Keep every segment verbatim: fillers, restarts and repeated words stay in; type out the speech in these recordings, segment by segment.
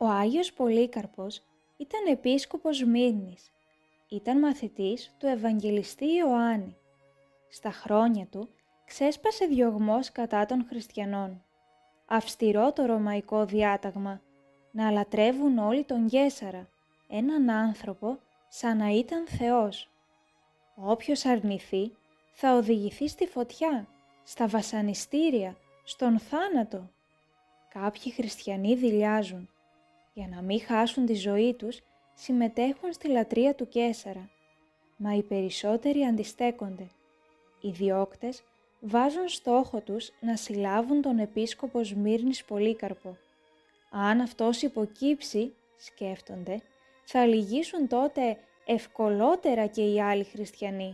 Ο Άγιος Πολύκαρπος ήταν επίσκοπος Σμύρνης. Ήταν μαθητής του Ευαγγελιστή Ιωάννη. Στα χρόνια του ξέσπασε διωγμός κατά των χριστιανών. Αυστηρό το ρωμαϊκό διάταγμα, να λατρεύουν όλοι τον Καίσαρα, έναν άνθρωπο σαν να ήταν Θεός. Όποιος αρνηθεί θα οδηγηθεί στη φωτιά, στα βασανιστήρια, στον θάνατο. Κάποιοι χριστιανοί δειλιάζουν. Για να μην χάσουν τη ζωή τους, συμμετέχουν στη λατρεία του Καίσαρα. Μα οι περισσότεροι αντιστέκονται. Οι διώκτες βάζουν στόχο τους να συλλάβουν τον επίσκοπο Σμύρνης Πολύκαρπο. Αν αυτός υποκύψει, σκέφτονται, θα λυγίσουν τότε ευκολότερα και οι άλλοι χριστιανοί.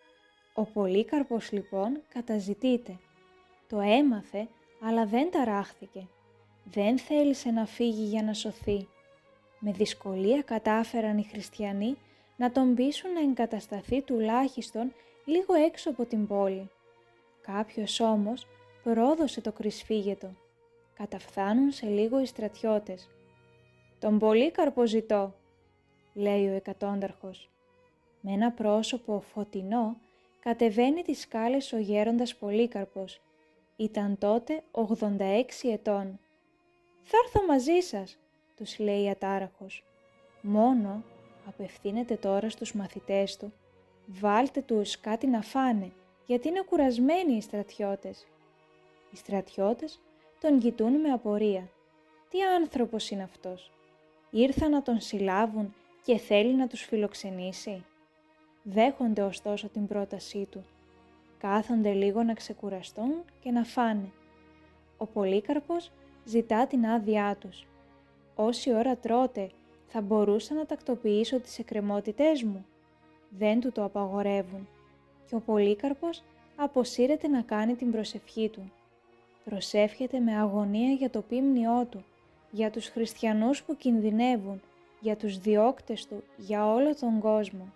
Ο Πολύκαρπος λοιπόν καταζητείται. Το έμαθε, αλλά δεν ταράχθηκε. Δεν θέλησε να φύγει για να σωθεί. Με δυσκολία κατάφεραν οι χριστιανοί να τον πείσουν να εγκατασταθεί τουλάχιστον λίγο έξω από την πόλη. Κάποιος όμως πρόδωσε το κρυσφύγετο. Καταφθάνουν σε λίγο οι στρατιώτες. «Τον Πολύκαρπο ζητώ», λέει ο εκατόνταρχος. Με ένα πρόσωπο φωτεινό κατεβαίνει τις σκάλες ο γέροντας Πολύκαρπος. Ήταν τότε ογδόντα έξι ετών. «Θα έρθω μαζί σας», τους λέει ατάραχος. «Μόνο», απευθύνεται τώρα στους μαθητές του, «βάλτε τους κάτι να φάνε, γιατί είναι κουρασμένοι οι στρατιώτες». Οι στρατιώτες τον κοιτούν με απορία. Τι άνθρωπος είναι αυτός? Ήρθαν να τον συλλάβουν και θέλει να τους φιλοξενήσει? Δέχονται ωστόσο την πρότασή του. Κάθονται λίγο να ξεκουραστούν και να φάνε. Ο Πολύκαρπος ζητά την άδειά τους. «Όση ώρα τρώτε, θα μπορούσα να τακτοποιήσω τις εκκρεμότητές μου?» Δεν του το απαγορεύουν και ο Πολύκαρπος αποσύρεται να κάνει την προσευχή του. Προσεύχεται με αγωνία για το ποίμνιό του, για τους χριστιανούς που κινδυνεύουν, για τους διώκτες του, για όλο τον κόσμο.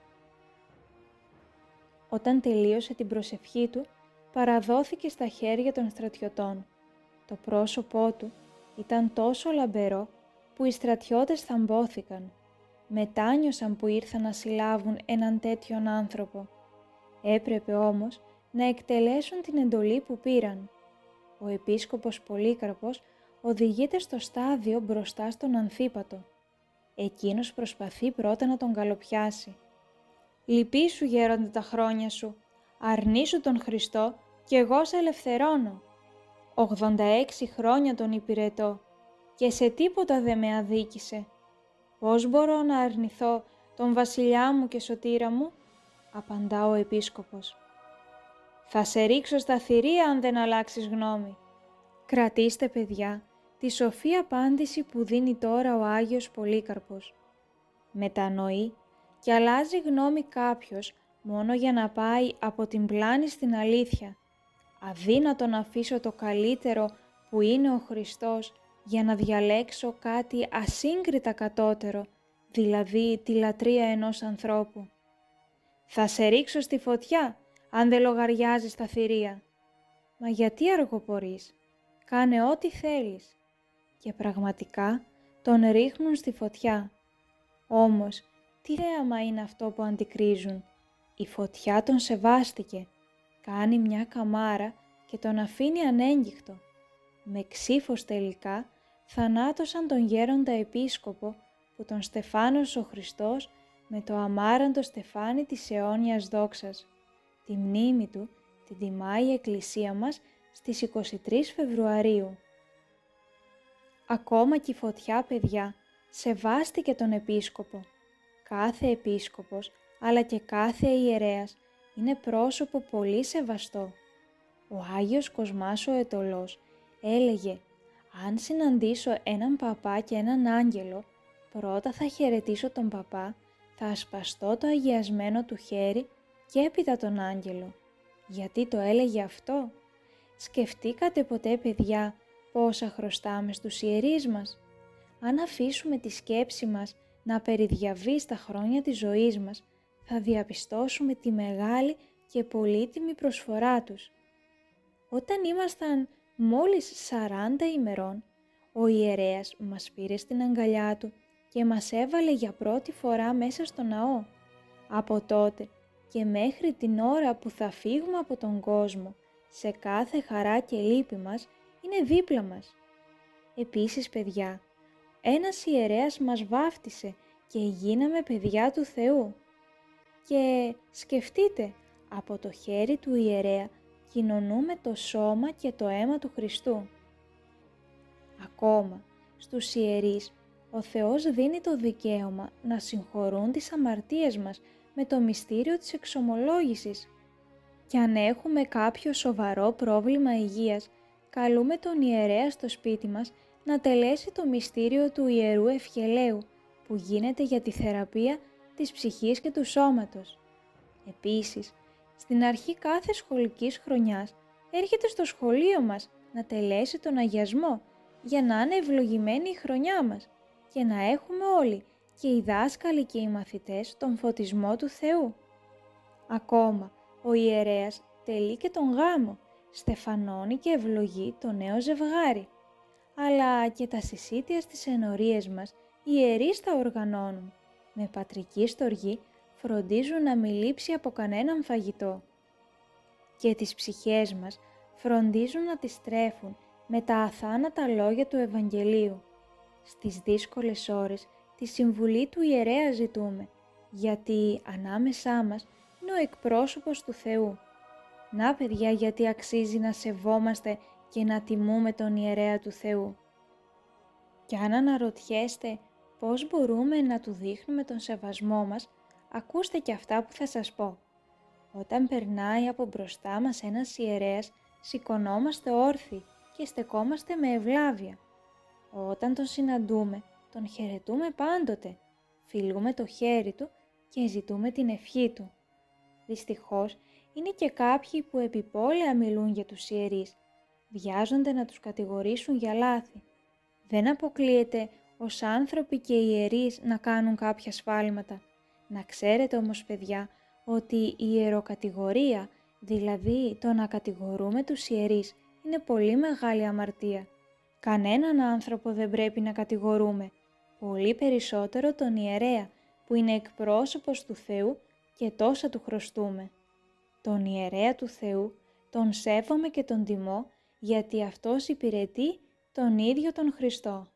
Όταν τελείωσε την προσευχή του, παραδόθηκε στα χέρια των στρατιωτών. Το πρόσωπό του ήταν τόσο λαμπερό που οι στρατιώτες θαμπόθηκαν. Μετάνιωσαν που ήρθαν να συλλάβουν έναν τέτοιον άνθρωπο. Έπρεπε όμως να εκτελέσουν την εντολή που πήραν. Ο επίσκοπος Πολύκαρπος οδηγείται στο στάδιο μπροστά στον Ανθίπατο. Εκείνος προσπαθεί πρώτα να τον καλοπιάσει. «Λυπήσου γέροντα τα χρόνια σου, αρνήσου τον Χριστό και εγώ σε ελευθερώνω. ογδόντα έξι χρόνια τον υπηρετώ και σε τίποτα δεν με αδίκησε. Πώς μπορώ να αρνηθώ τον βασιλιά μου και σωτήρα μου?» απαντά ο επίσκοπος. «Θα σε ρίξω στα θηρία αν δεν αλλάξεις γνώμη». Κρατήστε, παιδιά, τη σοφή απάντηση που δίνει τώρα ο Άγιος Πολύκαρπος. Μετανοεί και αλλάζει γνώμη κάποιος μόνο για να πάει από την πλάνη στην αλήθεια. Αδύνατο να αφήσω το καλύτερο που είναι ο Χριστός για να διαλέξω κάτι ασύγκριτα κατώτερο, δηλαδή τη λατρεία ενός ανθρώπου. «Θα σε ρίξω στη φωτιά αν δεν λογαριάζεις τα θηρία». «Μα γιατί αργοπορείς? Κάνε ό,τι θέλεις». Και πραγματικά τον ρίχνουν στη φωτιά. Όμως, τι θέαμα είναι αυτό που αντικρίζουν? Η φωτιά τον σεβάστηκε, κάνει μια καμάρα και τον αφήνει ανέγκυχτο. Με ξύφος τελικά θανάτωσαν τον γέροντα επίσκοπο που τον στεφάνωσε ο Χριστός με το αμάραντο στεφάνι της αιώνιας δόξας. Τη μνήμη του την τιμά η Εκκλησία μας στις είκοσι τρεις Φεβρουαρίου. Ακόμα και η φωτιά, παιδιά, σεβάστηκε τον επίσκοπο. Κάθε επίσκοπος, αλλά και κάθε ιερέας, είναι πρόσωπο πολύ σεβαστό. Ο Άγιος Κοσμάς ο Αιτωλός έλεγε «Αν συναντήσω έναν παπά και έναν άγγελο, πρώτα θα χαιρετήσω τον παπά, θα ασπαστώ το αγιασμένο του χέρι και έπειτα τον άγγελο». Γιατί το έλεγε αυτό? Σκεφτήκατε ποτέ, παιδιά, πόσα χρωστάμε στους ιερείς μας? Αν αφήσουμε τη σκέψη μας να περιδιαβεί στα χρόνια της ζωής μας, θα διαπιστώσουμε τη μεγάλη και πολύτιμη προσφορά τους. Όταν ήμασταν μόλις σαράντα ημερών, Ο ιερέας μας πήρε στην αγκαλιά του και μας έβαλε για πρώτη φορά μέσα στο ναό. Από τότε και μέχρι την ώρα που θα φύγουμε από τον κόσμο, σε κάθε χαρά και λύπη μας, είναι δίπλα μας. Επίσης, παιδιά, ένας ιερέας μας βάφτισε και γίναμε παιδιά του Θεού. Και σκεφτείτε, από το χέρι του ιερέα κοινωνούμε το σώμα και το αίμα του Χριστού. Ακόμα, στους ιερείς, ο Θεός δίνει το δικαίωμα να συγχωρούν τις αμαρτίες μας με το μυστήριο της εξομολόγησης. Και αν έχουμε κάποιο σοβαρό πρόβλημα υγείας, καλούμε τον ιερέα στο σπίτι μας να τελέσει το μυστήριο του Ιερού Ευχελαίου, που γίνεται για τη θεραπεία της ψυχής και του σώματος. Επίσης, στην αρχή κάθε σχολικής χρονιάς έρχεται στο σχολείο μας να τελέσει τον αγιασμό για να είναι ευλογημένη η χρονιά μας και να έχουμε όλοι, και οι δάσκαλοι και οι μαθητές, τον φωτισμό του Θεού. Ακόμα, ο ιερέας τελεί και τον γάμο, στεφανώνει και ευλογεί το νέο ζευγάρι. Αλλά και τα συσίτια στις ενορίες μας οι ιερείς τα οργανώνουν. Με πατρική στοργή φροντίζουν να μην λείψει από κανέναν φαγητό. Και τις ψυχές μας φροντίζουν να τις τρέφουν με τα αθάνατα λόγια του Ευαγγελίου. Στις δύσκολες ώρες τη συμβουλή του ιερέα ζητούμε, γιατί ανάμεσά μας είναι ο εκπρόσωπος του Θεού. Να, παιδιά, γιατί αξίζει να σεβόμαστε και να τιμούμε τον ιερέα του Θεού. Και αν αναρωτιέστε πώς μπορούμε να του δείχνουμε τον σεβασμό μας, ακούστε και αυτά που θα σας πω. Όταν περνάει από μπροστά μας ένας ιερέας, σηκωνόμαστε όρθιοι και στεκόμαστε με ευλάβεια. Όταν τον συναντούμε, τον χαιρετούμε πάντοτε, φιλούμε το χέρι του και ζητούμε την ευχή του. Δυστυχώς, είναι και κάποιοι που επιπόλαια μιλούν για τους ιερείς, βιάζονται να τους κατηγορήσουν για λάθη. Δεν αποκλείεται ως άνθρωποι και ιερείς να κάνουν κάποια σφάλματα. Να ξέρετε όμως, παιδιά, ότι η ιεροκατηγορία, δηλαδή το να κατηγορούμε τους ιερείς, είναι πολύ μεγάλη αμαρτία. Κανέναν άνθρωπο δεν πρέπει να κατηγορούμε, πολύ περισσότερο τον ιερέα, που είναι εκπρόσωπος του Θεού και τόσα του χρωστούμε. Τον ιερέα του Θεού τον σέβομαι και τον τιμώ, γιατί αυτός υπηρετεί τον ίδιο τον Χριστό.